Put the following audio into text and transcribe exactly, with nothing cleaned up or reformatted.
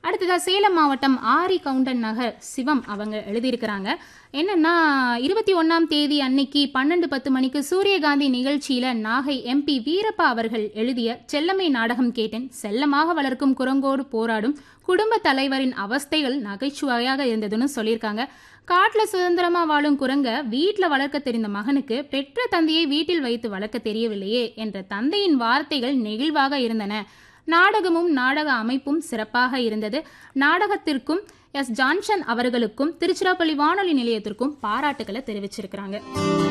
அடுத்ததா சேலம் மாவட்டம் ஆரி கவுண்டன் நகர் சிவம் அவங்க எழுதியிருக்கிறாங்க. என்னன்னா, இருபத்தி ஒன்னாம் தேதி அன்னைக்கு பன்னெண்டு பத்து மணிக்கு சூரியகாந்தி நிகழ்ச்சியில நாகை எம்பி வீரப்பா அவர்கள் எழுதிய செல்லமை நாடகம் கேட்டேன். செல்லமாக வளர்க்கும் குரங்கோடு போராடும் குடும்ப தலைவரின் அவஸ்தைகள் நகைச்சுவையாக இருந்ததுன்னு சொல்லியிருக்காங்க. காட்டுல சுதந்திரமா வாழும் குரங்க வீட்டுல வளர்க்க தெரிந்த மகனுக்கு பெற்ற தந்தையை வீட்டில் வைத்து வளர்க்க தெரியவில்லையே என்ற தந்தையின் வார்த்தைகள் நெகிழ்வாக இருந்தன. நாடகமும் நாடக அமைப்பும் சிறப்பாக இருந்தது. நாடகத்திற்கும் எஸ் ஜான்சன் அவர்களுக்கும் திருச்சிராப்பள்ளி வானொலி நிலையத்திற்கும் பாராட்டுகளை தெரிவிச்சிருக்கிறாங்க.